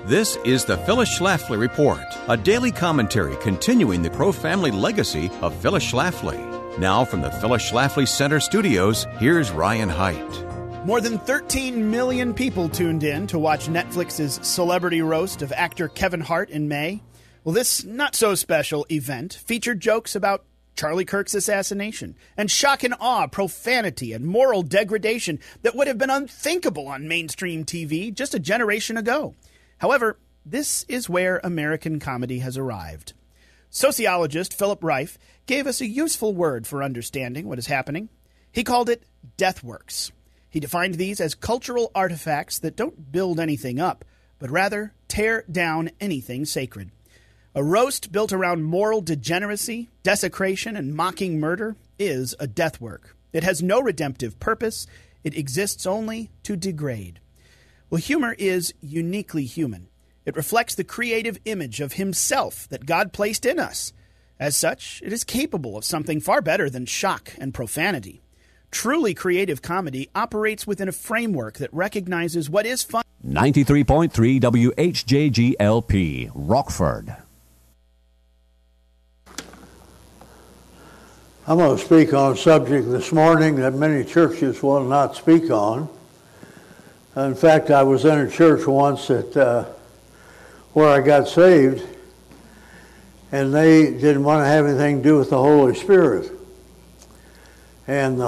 This is the Phyllis Schlafly Report, a daily commentary continuing the pro-family legacy of Phyllis Schlafly. Now from the Phyllis Schlafly Center Studios, here's Ryan Haidt. More than 13 million people tuned in to watch Netflix's celebrity roast of actor Kevin Hart in May. Well, this not-so-special event featured jokes about Charlie Kirk's assassination and shock and awe, profanity, and moral degradation that would have been unthinkable on mainstream TV just a generation ago. However, this is where American comedy has arrived. Sociologist Philip Reif gave us a useful word for understanding what is happening. He called it deathworks. He defined these as cultural artifacts that don't build anything up, but rather tear down anything sacred. A roast built around moral degeneracy, desecration, and mocking murder is a deathwork. It has no redemptive purpose. It exists only to degrade. Well, humor is uniquely human. It reflects the creative image of himself that God placed in us. As such, it is capable of something far better than shock and profanity. Truly creative comedy operates within a framework that recognizes what is fun. 93.3 WHJGLP, Rockford. I'm going to speak on a subject this morning that many churches will not speak on. In fact, I was in a church once where I got saved, and they didn't want to have anything to do with the Holy Spirit. And the